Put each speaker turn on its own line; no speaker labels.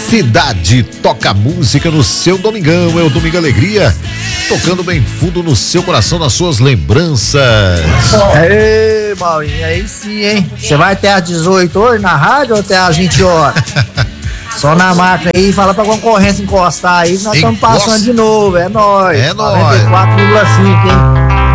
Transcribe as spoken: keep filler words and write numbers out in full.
Cidade toca música no seu domingão, é o Domingo Alegria, tocando bem fundo no seu coração, nas suas lembranças.
Ei, Maurinho, aí sim, hein? Você vai até às dezoito horas na rádio ou até às vinte horas? Só na máquina aí, fala pra concorrência encostar aí, nós estamos passando de novo, é nóis.
É nóis.
noventa e quatro vírgula cinco, hein?